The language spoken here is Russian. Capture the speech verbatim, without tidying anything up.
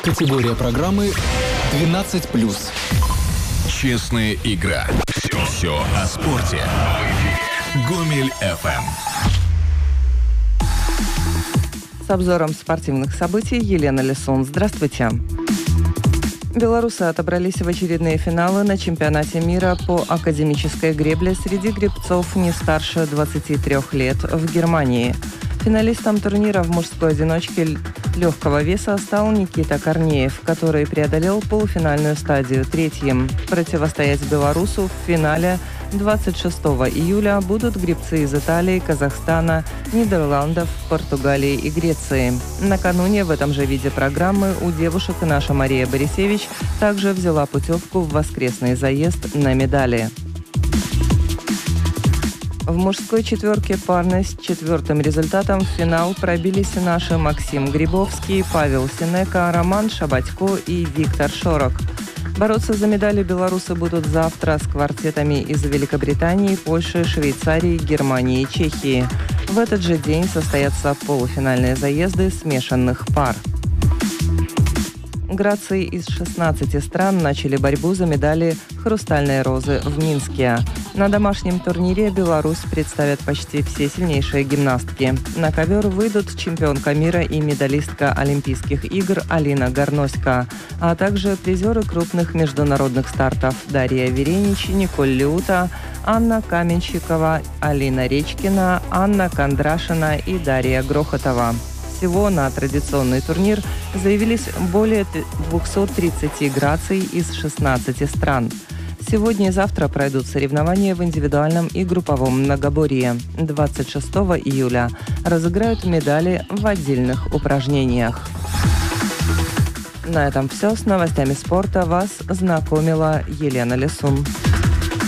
Категория программы двенадцать плюс. Честная игра. Все, все о спорте. Гомель эф эм. С обзором спортивных событий Елена Лисун. Здравствуйте. Белорусы отобрались в очередные финалы на чемпионате мира по академической гребле среди гребцов не старше двадцати трёх лет в Германии. Финалистом турнира в мужской одиночке легкого веса стал Никита Корнеев, который преодолел полуфинальную стадию третьим. Противостоять белорусу в финале двадцать шестого июля будут гребцы из Италии, Казахстана, Нидерландов, Португалии и Греции. Накануне в этом же виде программы у девушек наша Мария Борисевич также взяла путевку в воскресный заезд на медали. В мужской четверке парной с четвертым результатом в финал пробились наши Максим Грибовский, Павел Синека, Роман Шабатько и Виктор Шорок. Бороться за медали белорусы будут завтра с квартетами из Великобритании, Польши, Швейцарии, Германии и Чехии. В этот же день состоятся полуфинальные заезды смешанных пар. Грации из шестнадцати стран начали борьбу за медали «Хрустальной розы» в Минске. На домашнем турнире Беларусь представят почти все сильнейшие гимнастки. На ковер выйдут чемпионка мира и медалистка Олимпийских игр Алина Горноська, а также призеры крупных международных стартов Дарья Веренич, Николь Леута, Анна Каменщикова, Алина Речкина, Анна Кондрашина и Дарья Грохотова. Всего на традиционный турнир заявились более двухсот тридцати граций из шестнадцати стран. Сегодня и завтра пройдут соревнования в индивидуальном и групповом многоборье. двадцать шестого июля разыграют медали в отдельных упражнениях. На этом все. С новостями спорта вас знакомила Елена Лисун.